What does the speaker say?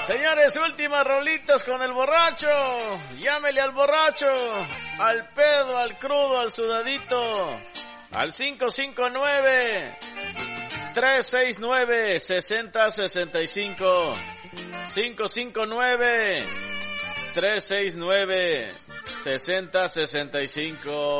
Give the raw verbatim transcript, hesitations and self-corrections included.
Señores, últimas rolitas con el borracho. Llámele al borracho, al pedo, al crudo, al sudadito, al cinco cinco nueve, tres seis nueve, seis cero seis cinco. cinco cinco nueve, tres seis nueve, seis cero seis cinco.